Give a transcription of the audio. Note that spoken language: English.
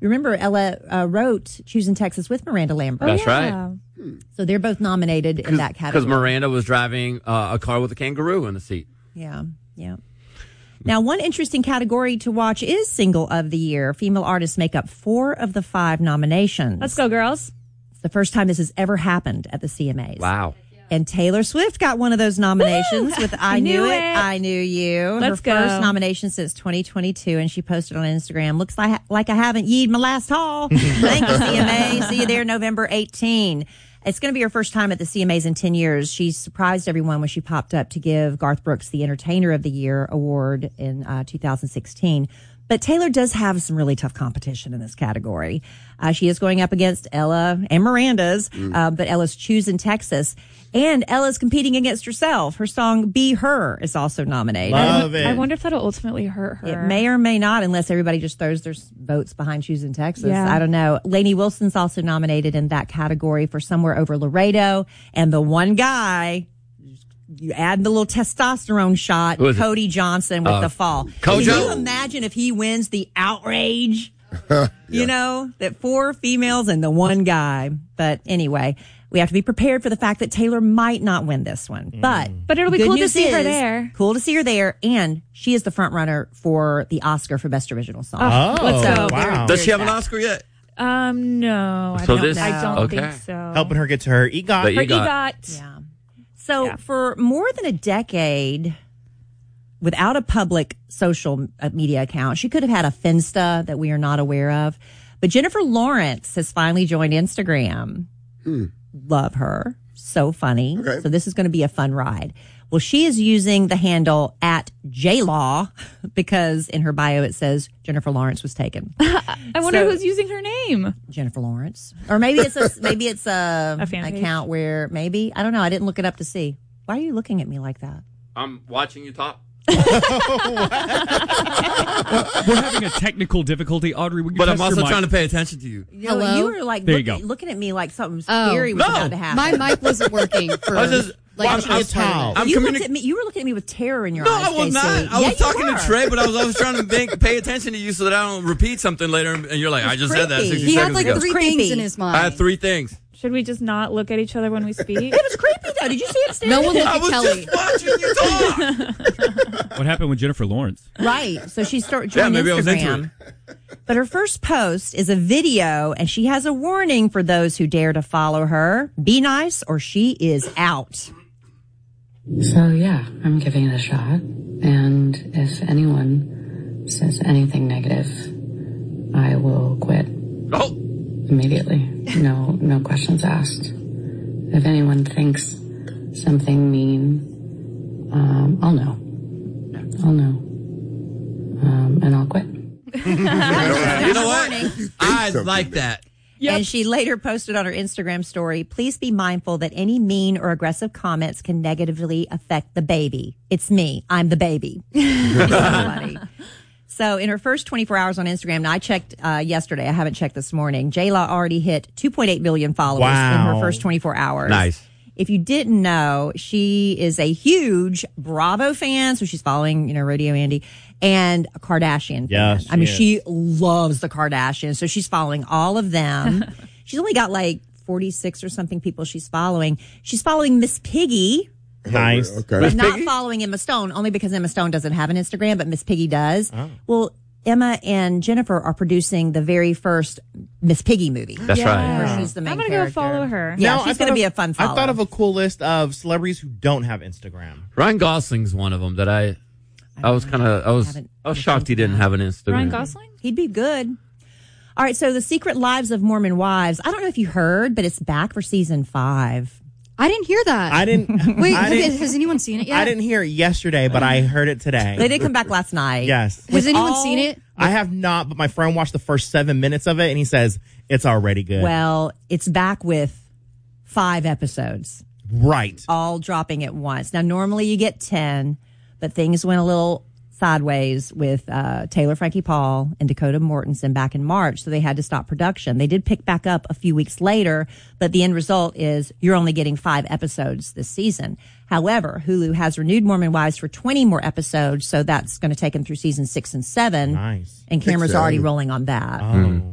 remember Ella wrote Choosing Texas with Miranda Lambert. That's right. So they're both nominated in that category. Because Miranda was driving a car with a kangaroo in the seat. Yeah. Now, one interesting category to watch is Single of the Year. Female artists make up 4 of the 5 nominations. Let's go, girls. It's the first time this has ever happened at the CMAs. Wow. And Taylor Swift got one of those nominations with I Knew It, I Knew You. Let's Her go. first nomination since 2022, and she posted on Instagram, looks like I haven't yeed my last haul. Thank you, CMA. See you there November 18. It's going to be her first time at the CMAs in 10 years. She surprised everyone when she popped up to give Garth Brooks the Entertainer of the Year award in 2016. But Taylor does have some really tough competition in this category. She is going up against Ella and Miranda's, but Ella's Choosing Texas. And Ella's competing against herself. Her song Be Her is also nominated. Love it. I wonder if that'll ultimately hurt her. It may or may not, unless everybody just throws their votes behind Choosing Texas. Yeah. I don't know. Lainey Wilson's also nominated in that category for Somewhere Over Laredo. And the one guy, you add the little testosterone shot, Cody Johnson with The Fall. Can you imagine if he wins the outrage? You know, that 4 females and the one guy. But anyway, we have to be prepared for the fact that Taylor might not win this one. But it'll be cool to see her there. Cool to see her there. And she is the front runner for the Oscar for Best Original Song. Let's go. Wow. Does she have an Oscar yet? No. I don't think so. Helping her get to her EGOT. The Her EGOT. EGOT. Yeah. So for more than a decade, without a public social media account, she could have had a Finsta that we are not aware of. But Jennifer Lawrence has finally joined Instagram. Love her. So funny. Okay. So this is going to be a fun ride. Well, she is using the handle at JLaw because in her bio it says Jennifer Lawrence was taken. I wonder who's using her name. Jennifer Lawrence. Or maybe it's a A fan page? account where maybe, I don't know. I didn't look it up to see. Why are you looking at me like that? I'm watching you talk. We're having a technical difficulty, Audrey. Would you But I'm test your also mic? trying to pay attention to you. Hello? You were like There you go. looking at me like something scary was about to happen. My mic wasn't working for I was just, I'm you looked at me. You were looking at me with terror in your eyes. No, I was JC. not. I Yeah, was you talking were. to Trey, but I was trying to pay attention to you so that I don't repeat something later. And you're like, I just said that creepy. 60 He had seconds like ago. 3 creepy. things in his mind. I had 3 things. Should we just not look at each other when we speak? It was creepy though. Did you see it? Staring? No one looked I at was Kelly. just watching you talk. What happened with Jennifer Lawrence? Right. So she joined maybe I was into Instagram. But her first post is a video, and she has a warning for those who dare to follow her. Be nice, or she is out. So yeah, I'm giving it a shot. And if anyone says anything negative, I will quit Oh, immediately. No questions asked. If anyone thinks something mean, I'll know. And I'll quit. you know what? I like that. And she later posted on her Instagram story, please be mindful that any mean or aggressive comments can negatively affect the baby. It's me. I'm the baby. Funny. So in her first 24 hours on Instagram, now I checked yesterday. I haven't checked this morning. J-Law already hit 2.8 million followers in her first 24 hours. Nice. If you didn't know, she is a huge Bravo fan. So she's following, Rodeo Andy and a Kardashian fan. Yes, I mean, she she loves the Kardashians. So she's following all of them. She's only got like 46 or something people she's following. She's following Miss Piggy. Nice. Okay. But not following Emma Stone, only because Emma Stone doesn't have an Instagram, but Miss Piggy does. Well, Emma and Jennifer are producing the very first Miss Piggy movie. That's right. Where she's the main I'm going to character. go follow her. Yeah, Now, she's going to be a fun follow. I thought of a cool list of celebrities who don't have Instagram. Ryan Gosling's one of them that I was shocked he didn't have an Instagram. Ryan Gosling? He'd be good. All right, so The Secret Lives of Mormon Wives. I don't know if you heard, but it's back for season 5. I didn't hear that. I didn't. Wait, I didn't, has anyone seen it yet? I didn't hear it yesterday, but I heard it today. They did come back last night. Yes. Has anyone seen it? I have not, but my friend watched the first 7 minutes of it, and he says it's already good. Well, it's back with 5 episodes, right. all dropping at once. Now, normally you get 10, but things went a little sideways with Taylor Frankie Paul and Dakota Mortensen back in March, so they had to stop production. They did pick back up a few weeks later, but the end result is you're only getting 5 episodes this season. However, Hulu has renewed Mormon Wives for 20 more episodes, so that's going to take them through season 6 and 7. Nice. And cameras are already Exciting. rolling on that. Oh.